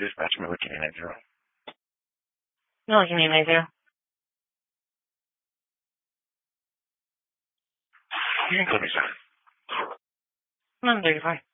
dispatch me. What you need me to do? No, you need me to. You can call me, sir. No, there you're fine.